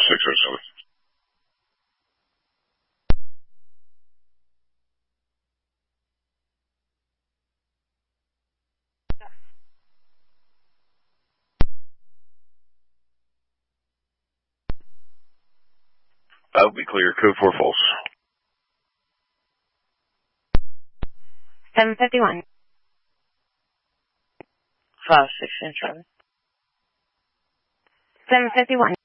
607. That'll be clear. Code 4 false. 751. 56 intro. 751.